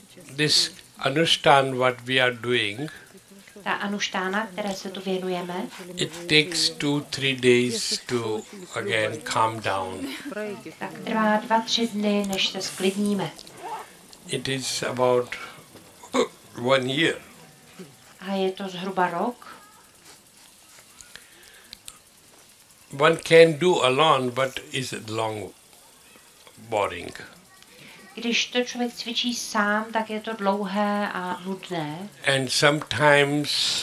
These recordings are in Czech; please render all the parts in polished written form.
this Anushthan, what we are doing, Ta anuštána, které se tu věnujeme, it takes 2-3 days to again calm down. tak trvá 2-3 dny, než se sklidníme. It is about 1 year. A je to zhruba rok. One can do alone, but is long, boring. Když to člověk cvičí sám, tak je to dlouhé a nudné. And sometimes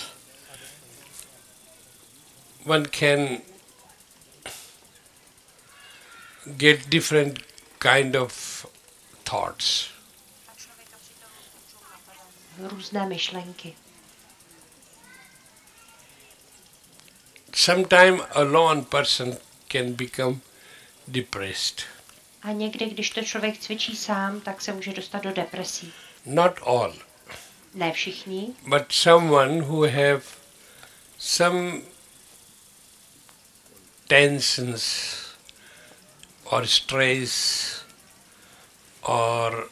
one can get different kind of thoughts. Různé myšlenky. Sometimes a lone person can become depressed. A někdy, když to člověk cvičí sám, tak se může dostat do depresí. Not all, Ne všichni, but someone who have some tensions or stress or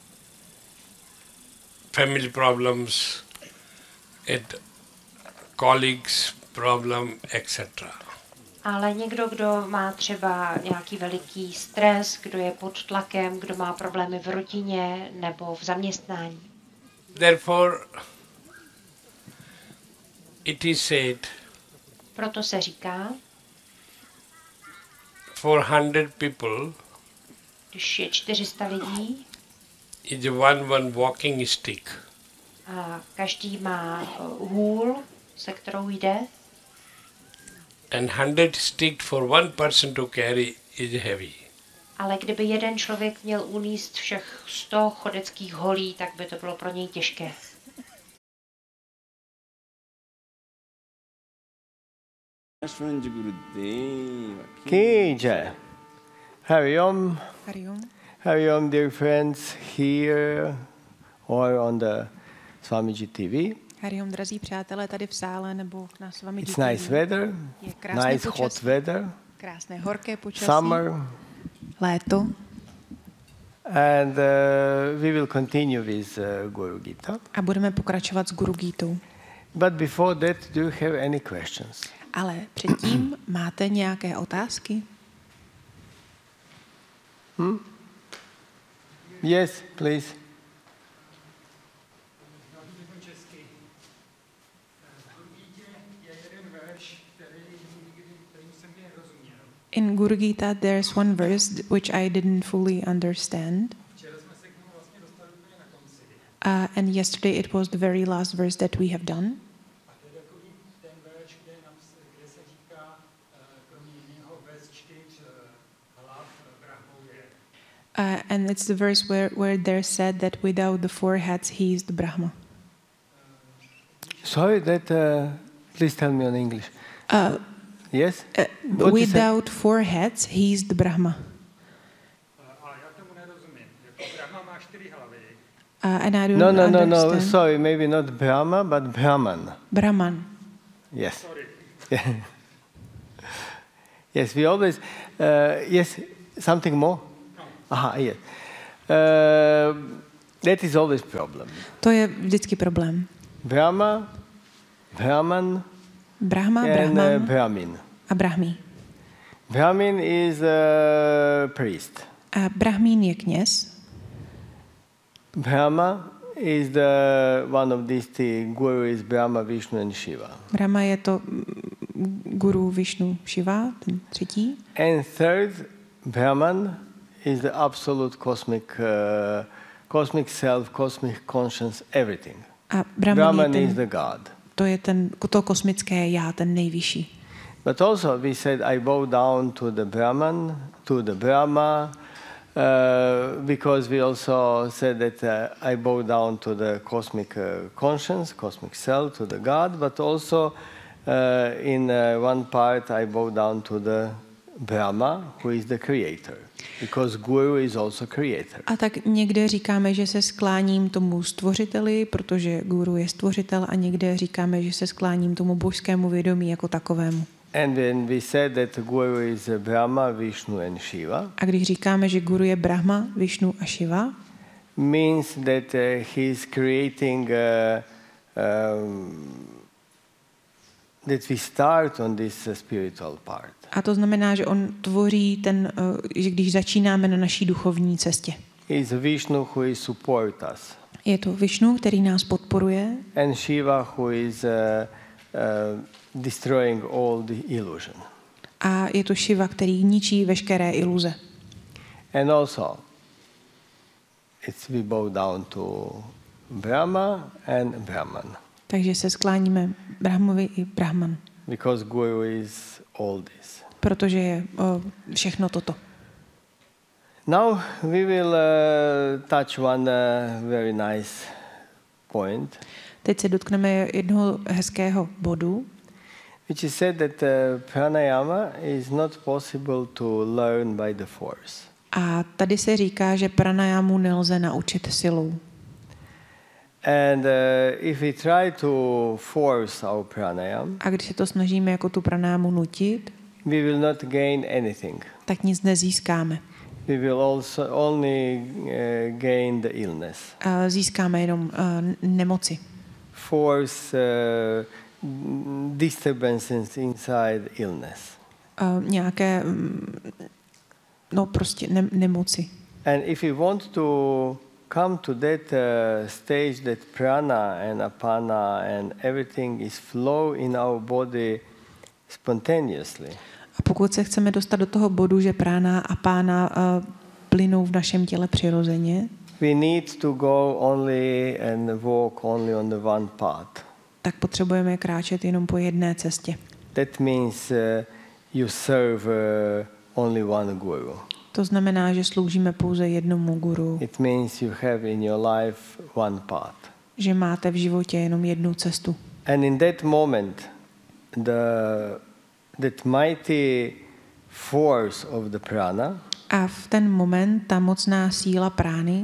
family problems, colleagues problem, etc. ale někdo, kdo má třeba nějaký veliký stres, kdo je pod tlakem, kdo má problémy v rodině nebo v zaměstnání. Therefore, it is said, Proto se říká, for 100 people, když je 400 lidí is one walking stick. a každý má hůl, se kterou jde, And 100 stick for one person to carry is heavy. ale kdyby jeden člověk měl unést všech 100 chodeckých holí, tak by to bylo pro něj těžké. Ki Jai. Hariom. Hariom. Hariom, dear friends, here or on the Swamiji TV. Hariom, drazí přátelé, tady v sále nebo na Swamiji It's TV. nice weather, Je krásné nice hot počasí, weather, krásné horké počasí, summer, léto. and we will continue with Guru Gita. A budeme pokračovat s Guru Gítou. But before that, do you have any questions? Ale předtím máte nějaké otázky? Yes, please. In Guru Gita there's one verse which I didn't fully understand. And yesterday it was the very last verse that we have done. And it's the verse where they're said that without the four heads he is the Brahma. Sorry, please tell me in English. Yes? What is it? Without four heads he is the Brahma. And I don't understand. No, sorry, maybe not Brahma, but Brahman. Brahman. Yes. Yes, we always, yes, something more? Aha, yes. That is always problem. To je vždycky problém. Brahma, Brahman, Brahma, and Brahman Brahmin. a Brahmí. Brahmin is a priest. A Brahmín je kněz. Brahma is one of these three. Guru is Brahma, Vishnu and Shiva. Brahma je to guru, Vishnu, Shiva, ten třetí. And third, Brahman is the absolute cosmic self, cosmic conscience, everything. A Brahman is the God. To je to kosmické já, ten nejvyšší. But also we said, I bow down to the Brahman, to the Brahma, because we also said that I bow down to the cosmic conscience, cosmic self, to the God, but also in one part I bow down to the Brahma, who is the creator, because Guru is also creator. A tak někde říkáme, že se skláním tomu stvořiteli, protože guru je stvořitel, a někde říkáme, že se skláním tomu božskému vědomí jako takovému. And when we said that Guru is Brahma, Vishnu and Shiva, A když říkáme, že guru je Brahma, Vishnu a Shiva, means that he is creating that we start on this spiritual part. A to znamená, že on tvoří že když začínáme na naší duchovní cestě. Is Vishnu who is support us. Je to Višnu, který nás podporuje, And Shiva who is destroying all the illusion. a je to Šiva, který ničí veškeré iluze. And also, we bow down to Brahma and Brahman. Takže se skláníme Brahmovi i Brahman, Because Guru is all this. protože je všechno toto. Now we will touch one very nice point, Teď se dotkneme jednoho hezkého bodu, which is said that pranayama is not possible to learn by the force. a tady se říká, že pranajámu nelze naučit silou. And if we try to force our pranayam, A když se to snažíme jako tu pranájámu nutit, we will not gain anything. tak nic nezískáme. We will also only gain the illness. A získáme jenom nemoci. Force disturbances inside illness. Nějaké prostě nemoci. And if we want to come to that stage that prana and apana and everything is flow in our body spontaneously, A pokud se chceme dostat do toho bodu, že prána a pána plynou v našem těle přirozeně, we need to go only and walk only on the one path. tak potřebujeme kráčet jenom po jedné cestě. That means you serve only one guru. To znamená, že sloužíme pouze jednomu guru, It means you have in your life one path. že máte v životě jenom jednu cestu. And in that moment, that mighty force of the prana, A v ten moment ta mocná síla prány,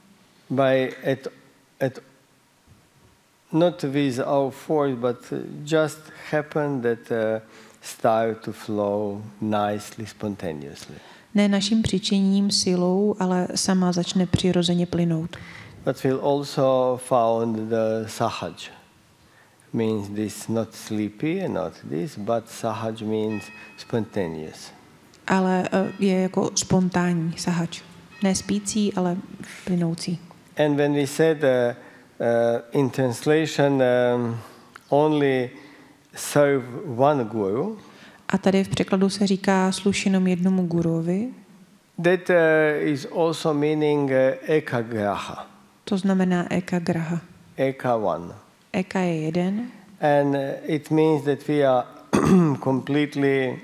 not with our force, but just happen that start to flow nicely, spontaneously. ne naším přičiněním, silou, ale sama začne přirozeně plynout. But we'll also found the sahaj. Means this not sleepy and not this, but sahaj means spontaneous. Ale je jako spontánní sahač. Ne spící, ale plynoucí. And when we said in translation only serve one guru, A tady v překladu se říká sluš jenom jednomu guruvi. that is also meaning ekagraha, To znamená ekagraha. eka one. Eka je jeden And it means that we are completely,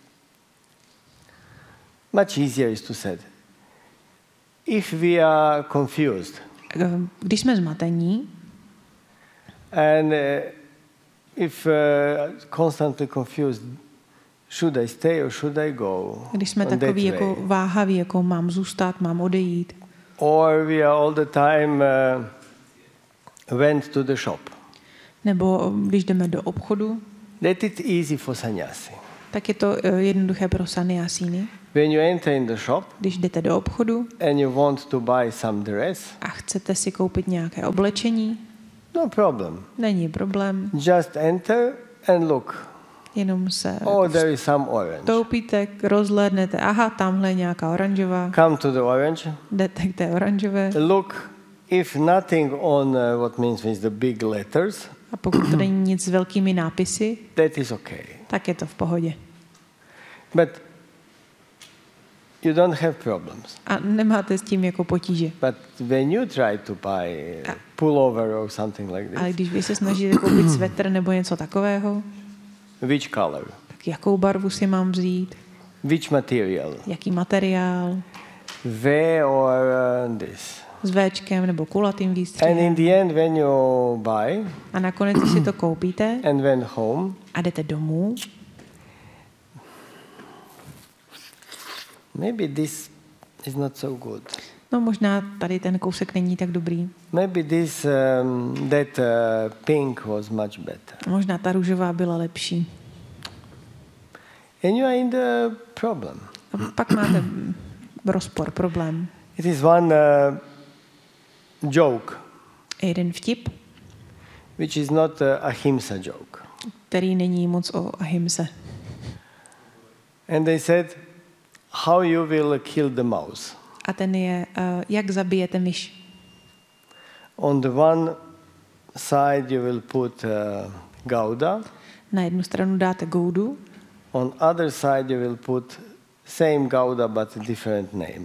much easier is to say. If we are confused Když jsme zmatení and if constantly confused, should I stay or should I go? když jsme on that takový jako way? váhaví, jako mám zůstat, mám odejít, Or we are all the time went to the shop. nebo když jdeme do obchodu, That is easy for sannyasi. tak je to jednoduché pro sannyasíny. When you enter in the shop Když jdete do obchodu and you want to buy some dress, a chcete si koupit nějaké oblečení, no problem. není problém, Just enter and look. jenom se Oh, there is some orange. vstoupíte, rozhlédnete, aha, tamhle je nějaká oranžová, Come to the orange. jdete k té oranžové Look, if nothing on what means with the big letters, a pokud to není nic s velkými nápisy, that is okay. tak je to v pohodě. But you don't have problems. A nemáte s tím jako potíže. But when you try to buy a pullover or something like Ale this, když vy se snažíte koupit svetr nebo něco takového, which color? tak jakou barvu si mám vzít, Which material? jaký materiál, V or this? s Včkem nebo kulatým And in výstřihem. the end, when you buy A nakonec, když si to koupíte and went home, a jdete domů, maybe this is not so good. no možná tady ten kousek není tak dobrý. Maybe this that pink was much better. Možná ta růžová byla lepší. And you are in the problem. A pak máte rozpor, problém. It is one joke, jeden vtip, which is not a ahimsa joke. který není moc o ahimse. And they said, how you will kill the mouse. A ten je, jak zabijete myš. On the one side you will put gouda. Na jednu stranu dáte goudu, On other side you will put same gouda but different name.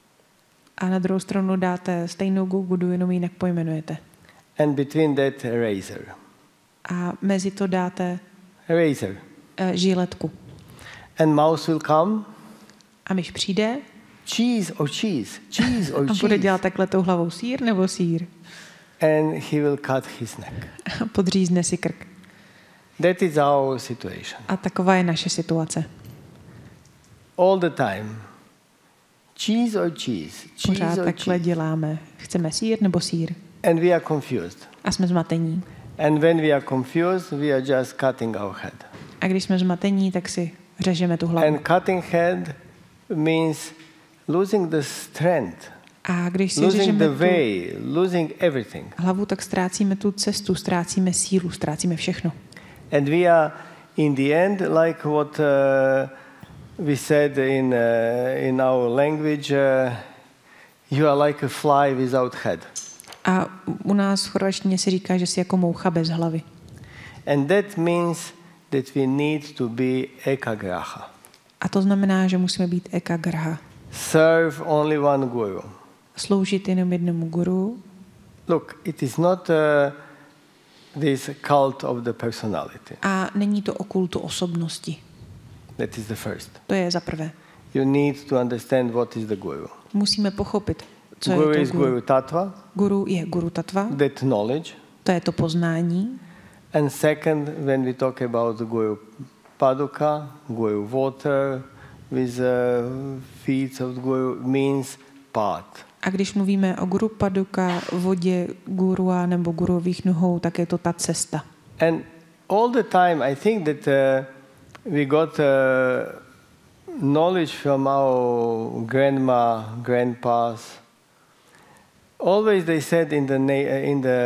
a na druhou stranu dáte stejnou goudu, jenom jinak pojmenujete. And between that a razor. A mezi to dáte Razor. žiletku. And mouse will come. A myš přijde Cheese or cheese. Cheese or a bude cheese. dělat takhle tou hlavou sýr nebo sýr. And he will cut his neck. A podřízne si krk. That is our situation. A taková je naše situace. All the time. Cheese or cheese. Pořád Cheese or takhle cheese. děláme. Chceme sýr nebo sýr. And we are confused. A jsme zmatení. And when we are confused, we are just cutting our head. A když jsme zmatení, tak si řežeme tu hlavu. And cutting head means losing the strength, A když si losing řežeme the tu way, losing everything. hlavu, tak ztrácíme tu cestu, ztrácíme sílu, ztrácíme všechno. And we are, in the end, like what we said in our language, you are like a fly without head. A u nás v chorvačtině se říká, že jsi jako moucha bez hlavy. And that means that we need to be ekagraha. A to znamená, že musíme být ekagraha. Serve only one guru. Sloužit jenom jednomu guru. Look, it is not this cult of the personality. A není to o kultu osobnosti. That is the first. To je za prvé. You need to understand what is the guru. Musíme pochopit, co Guru je is to guru. guru tattva, Guru je guru tattva, that knowledge. to je to poznání. And second, when we talk about the guru paduka, guru water, with feet of guru, means path. A když mluvíme o guru paduka, vodě gurua nebo guruových nohou, tak je to ta cesta. And all the time, I think that we got knowledge from our grandma, grandpas. Always they said in the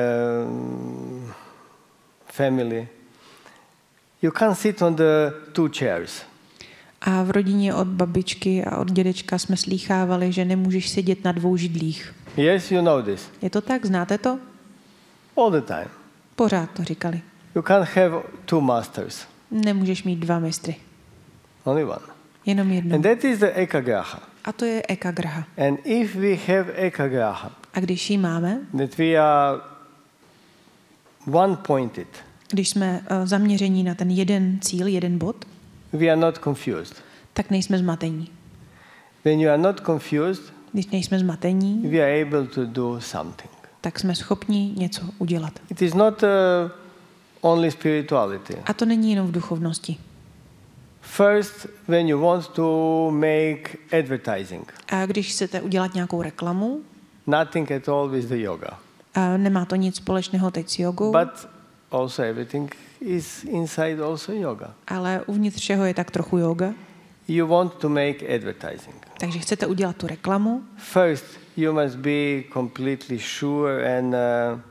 family, you can't sit on the two chairs. A v rodině od babičky a od dědečka jsme slýchávali, že nemůžeš sedět na dvou židlích. Yes, you know this. Je to tak? Znáte to? All the time. Pořád to říkali. You can't have two masters, Nemůžeš mít dva mistry. only one. Jenom jednou. And that is the ekagraha. A to je ekagraha. And if we have ekagraha, A když ji máme, that we are one-pointed, když jsme zaměření na ten jeden cíl, jeden bod, we are not confused. tak nejsme zmatení. When you are not confused, Když nejsme zmatení, we are able to do something. tak jsme schopni něco udělat. It is not only spirituality. A to není jenom v duchovnosti. First, when you want to make advertising, A když chcete udělat nějakou reklamu, nothing at all with the yoga. a nemá to nic společného teď s jogou, But also everything is inside also yoga. ale uvnitř všeho je tak trochu yoga. You want to make advertising. Takže chcete udělat tu reklamu, First, you must be completely sure and